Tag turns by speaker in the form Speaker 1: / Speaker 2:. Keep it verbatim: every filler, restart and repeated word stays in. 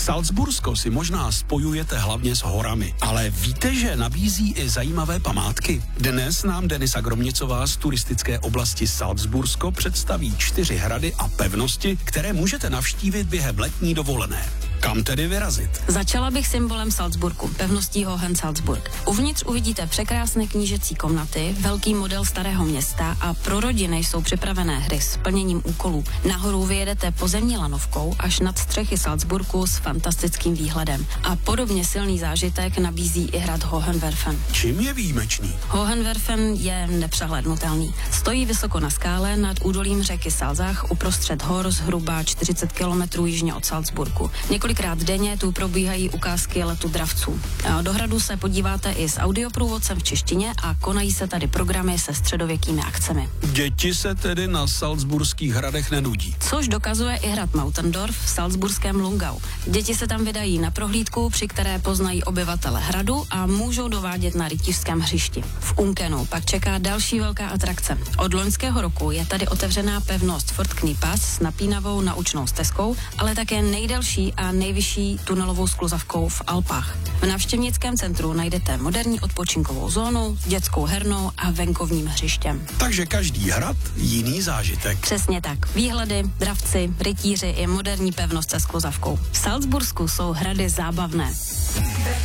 Speaker 1: Salzbursko si možná spojujete hlavně s horami, ale víte, že nabízí i zajímavé památky? Dnes nám Denisa Gromnicová z turistické oblasti Salzbursko představí čtyři hrady a pevnosti, které můžete navštívit během letní dovolené. Kam tedy vyrazit?
Speaker 2: Začala bych symbolem Salzburgu, pevností Hohensalzburg. Uvnitř uvidíte překrásné knížecí komnaty, velký model starého města a pro rodiny jsou připravené hry s plněním úkolů. Nahoru vyjedete pozemní lanovkou až nad střechy Salzburgu s fantastickým výhledem. A podobně silný zážitek nabízí i hrad Hohenwerfen.
Speaker 1: Čím je výjimečný?
Speaker 2: Hohenwerfen je nepřehlednutelný. Stojí vysoko na skále nad údolím řeky Salzach uprostřed hor zhruba čtyřicet kilometrů jižně od Salzburgu. Několikrát denně tu probíhají ukázky letu dravců. Do hradu se podíváte i s audioprůvodcem v češtině a konají se tady programy se středověkými akcemi.
Speaker 1: Děti se tedy na salzburských hradech nenudí.
Speaker 2: Což dokazuje i hrad Mautendorf v salzburském Lungau. Děti se tam vydají na prohlídku, při které poznají obyvatele hradu a můžou dovádět na rytířském hřišti. V Unkenu pak čeká další velká atrakce. Od loňského roku je tady otevřená pevnost Fort Knipas s napínavou naučnou stezkou, ale také nejdelší a nejvyšší tunelovou skluzavkou v Alpách. V návštěvnickém centru najdete moderní odpočinkovou zónu, dětskou hernou a venkovním hřištěm.
Speaker 1: Takže každý hrad jiný zážitek.
Speaker 2: Přesně tak. Výhledy, dravci, rytíři i moderní pevnost se skluzavkou. V Salzbursku jsou hrady zábavné.